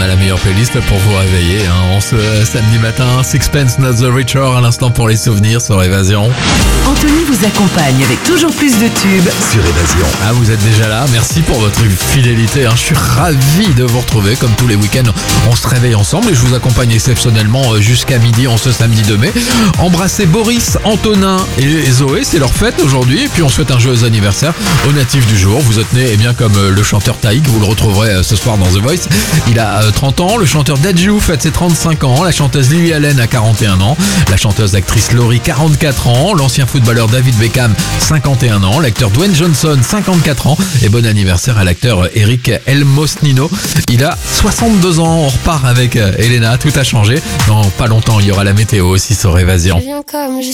a la meilleure playlist pour vous réveiller. En ce samedi matin, Sixpence Not the Richer, à l'instant pour les souvenirs sur Évasion. Anthony vous accompagne avec toujours plus de tubes sur Évasion. Ah, vous êtes déjà là, merci pour votre fidélité. Je suis ravi de vous retrouver, comme tous les week-ends. On se réveille ensemble et je vous accompagne exceptionnellement jusqu'à midi en ce samedi 2 mai. Embrassez Boris, Antonin et Zoé, c'est leur fête aujourd'hui. Et puis on souhaite un joyeux anniversaire au natif du jour. Vous êtes né bien comme le chanteur Taïk, vous le retrouverez ce soir dans The Voice. Il a 30 ans, le chanteur Dadju fête ses 35 ans, la chanteuse Lily Allen a 41 ans, la chanteuse actrice Laurie 44 ans, l'ancien footballeur David Beckham 51 ans, l'acteur Dwayne Johnson 54 ans et bon anniversaire à l'acteur Eric Elmosnino. Il a 62 ans, on repart avec Elena, tout a changé. Dans pas longtemps, il y aura la météo aussi sur Évasion.